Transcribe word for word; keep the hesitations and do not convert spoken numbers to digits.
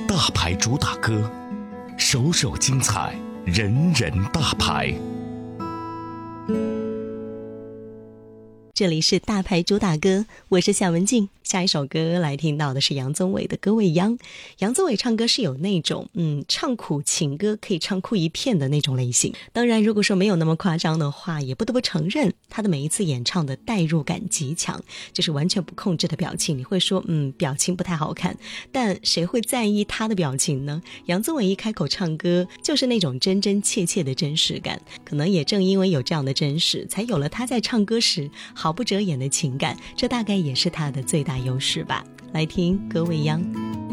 大牌主打歌，首首精彩，人人大牌。 这里是大牌主打歌，我是夏文静。下一首歌来听到的是杨宗纬的《歌未央》。杨宗纬唱歌是有那种嗯，唱苦情歌可以唱哭一片的那种类型。当然如果说没有那么夸张的话，也不得不承认他的每一次演唱的代入感极强，就是完全不控制的表情，你会说嗯，表情不太好看，但谁会在意他的表情呢？杨宗纬一开口唱歌就是那种真真切切的真实感，可能也正因为有这样的真实，才有了他在唱歌时毫不遮掩的情感，这大概也是他的最大优势吧。来听《歌未央》。